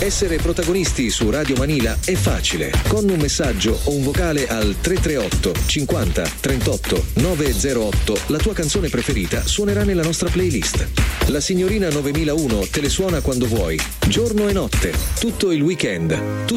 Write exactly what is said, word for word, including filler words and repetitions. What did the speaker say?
Essere protagonisti su Radio Manila è facile. Con un messaggio o un vocale al tre tre otto cinquanta trentotto novecentotto la tua canzone preferita suonerà nella nostra playlist. La signorina novemilauno te le suona quando vuoi, giorno e notte, tutto il weekend.